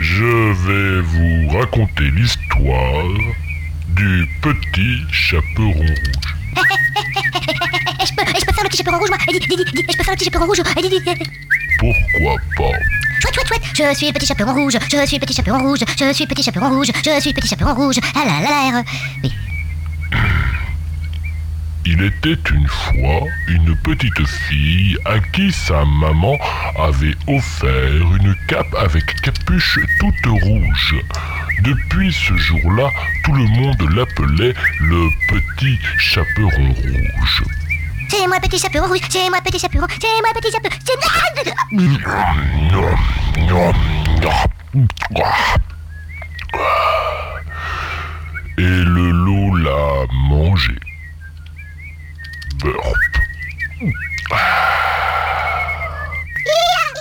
Je vais vous raconter l'histoire du petit chaperon rouge. Je peux faire le petit chaperon rouge, moi. Je peux faire le petit chaperon rouge. Pourquoi pas? Chouette. Je suis petit chaperon rouge. Je suis petit chaperon rouge. Je suis petit chaperon rouge. Je suis petit chaperon rouge. Ah là là là. Oui. Il était une fois une petite fille à qui sa maman avait offert une cape avec capuche toute rouge. Depuis ce jour-là, tout le monde l'appelait le petit chaperon rouge. C'est moi petit chaperon rouge. C'est moi petit chaperon. C'est moi petit chaperon. C'est...